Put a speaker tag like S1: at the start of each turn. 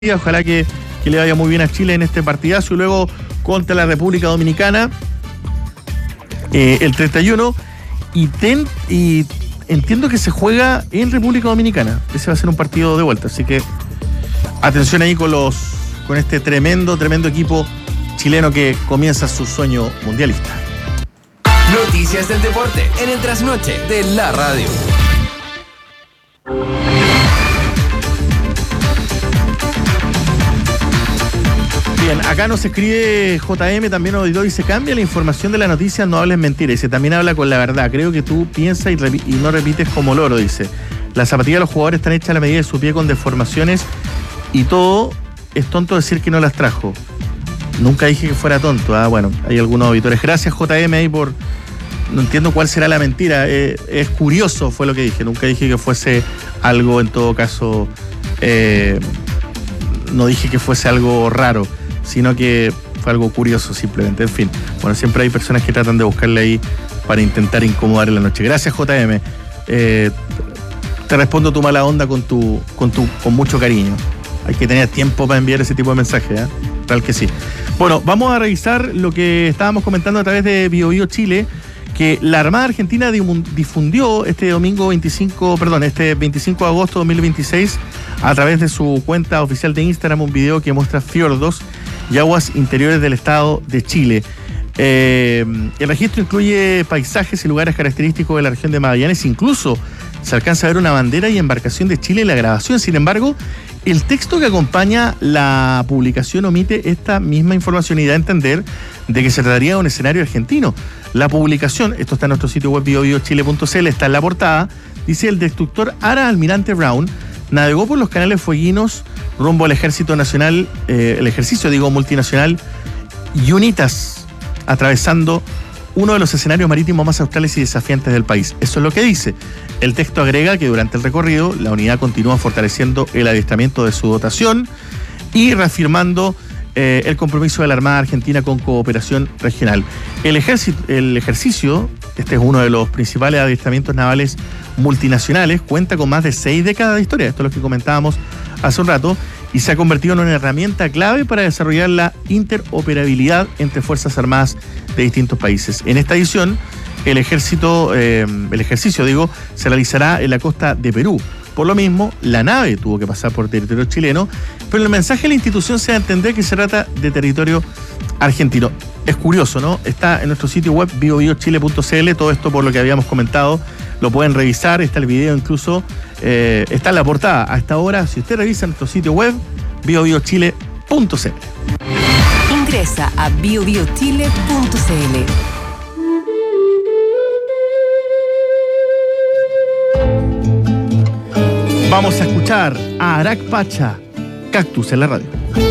S1: Ojalá que le vaya muy bien a Chile en este partidazo y luego contra la República Dominicana el 31 y entiendo que se juega en República Dominicana. Ese va a ser un partido de vuelta, así que atención ahí con este tremendo equipo chileno que comienza su sueño mundialista.
S2: Noticias del deporte en el trasnoche de la radio.
S1: Bien, acá nos escribe JM, también auditó, dice: cambia la información de la noticia, no hables mentiras. Dice: también habla con la verdad. Creo que tú piensas y no repites como loro. Dice: las zapatillas de los jugadores están hechas a la medida de su pie con deformaciones y todo. Es tonto decir que no las trajo. Nunca dije que fuera tonto. Bueno, hay algunos auditores. Gracias, JM, ahí por... No entiendo cuál será la mentira. Es curioso, fue lo que dije. Nunca dije que fuese algo, en todo caso... no dije que fuese algo raro, sino que fue algo curioso simplemente. En fin, bueno, siempre hay personas que tratan de buscarle ahí para intentar incomodar en la noche. Gracias, JM. Te respondo tu mala onda con mucho cariño. Hay que tener tiempo para enviar ese tipo de mensajes, Tal que sí. Bueno, vamos a revisar lo que estábamos comentando a través de BioBio Chile, que la Armada Argentina difundió este 25 de agosto de 2026 a través de su cuenta oficial de Instagram un video que muestra fiordos y aguas interiores del estado de Chile. El registro incluye paisajes y lugares característicos de la región de Magallanes. Incluso se alcanza a ver una bandera y embarcación de Chile en la grabación. Sin embargo, el texto que acompaña la publicación omite esta misma información y da a entender de que se trataría de un escenario argentino. La publicación, esto está en nuestro sitio web biobiochile.cl, está en la portada, dice: el destructor Ara Almirante Brown navegó por los canales fueguinos rumbo al Ejército Nacional, el ejercicio multinacional UNITAS, atravesando uno de los escenarios marítimos más australes y desafiantes del país. Eso es lo que dice. El texto agrega que durante el recorrido la unidad continúa fortaleciendo el adiestramiento de su dotación y reafirmando el compromiso de la Armada Argentina con cooperación regional. El ejercicio, este es uno de los principales adiestramientos navales multinacionales, cuenta con más de 6 décadas de historia, esto es lo que comentábamos hace un rato, y se ha convertido en una herramienta clave para desarrollar la interoperabilidad entre Fuerzas Armadas de distintos países. En esta edición, el ejercicio se realizará en la costa de Perú. Por lo mismo, la nave tuvo que pasar por territorio chileno, pero el mensaje de la institución se da a entender que se trata de territorio argentino. Es curioso, ¿no? Está en nuestro sitio web biobiochile.cl, todo esto por lo que habíamos comentado, lo pueden revisar, está el video incluso, está en la portada. A esta hora, si usted revisa nuestro sitio web, biobiochile.cl.
S3: Ingresa a biobiochile.cl.
S1: Vamos a escuchar a Arak Pacha, Cactus en la radio.